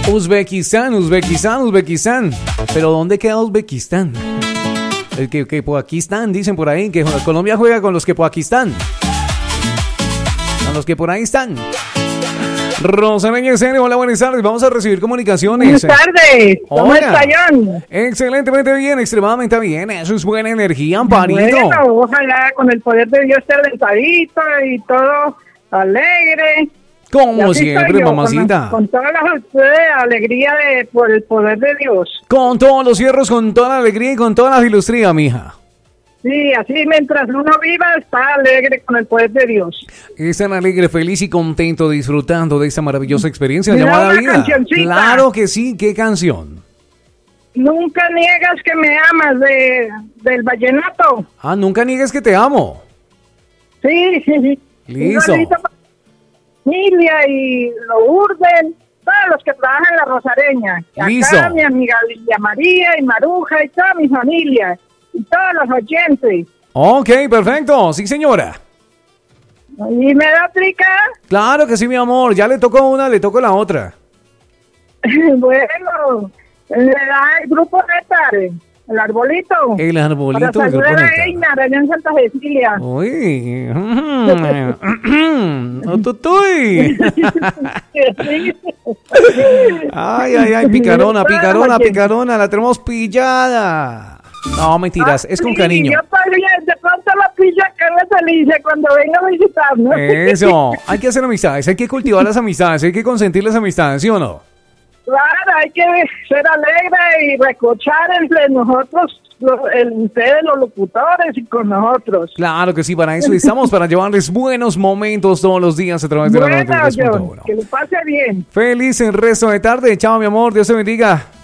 Uzbekistán. ¿Pero dónde queda Uzbekistán? El que Pakistán, dicen por ahí, que Colombia juega con los que Pakistán. Con los que por ahí están. Rosalén Yesenia, hola, buenas tardes. Vamos a recibir comunicaciones. Buenas tardes. ¿Cómo está, John? Excelentemente bien, extremadamente bien. Eso es buena energía, Amparito. Bueno, ojalá con el poder de Dios esté alentadito y todo alegre. Como siempre, mamacita. Con toda la alegría por el poder de Dios. Con todos los cierros, con toda la alegría y con toda la filustría, mija. Sí, así mientras uno viva está alegre con el poder de Dios. Están alegre, feliz y contento disfrutando de esta maravillosa experiencia llamada vida. Claro que sí, ¿qué canción? Nunca niegas que me amas, del vallenato. Ah, nunca niegues que te amo. Sí, sí. Listo. Familia y Lourdes, todos los que trabajan en la Rosareña. Listo. Acá mi amiga Lidia María y Maruja y toda mi familia. Y todos los oyentes. Ok, perfecto. Sí, señora. ¿Y me da trica? Claro que sí, mi amor. Ya le tocó una, le tocó la otra. Bueno, le da el grupo Néctar, el arbolito. El arbolito. Para saludar a Einar, allá en Santa Cecilia. Uy. Tutuy. Ay, picarona. La tenemos pillada. No, mentiras, es con cariño. Yo todavía de pronto la pilla acá en la Felicia cuando venga a visitarnos. Eso, hay que hacer amistades, hay que cultivar las amistades, hay que consentir las amistades, ¿sí o no? Claro, hay que ser alegre y recochar entre nosotros, ustedes los locutores y con nosotros. Claro que sí, para eso estamos, para llevarles buenos momentos todos los días a través de la 93.1. Que lo pase bien. Feliz el resto de tarde, chao mi amor, Dios te bendiga.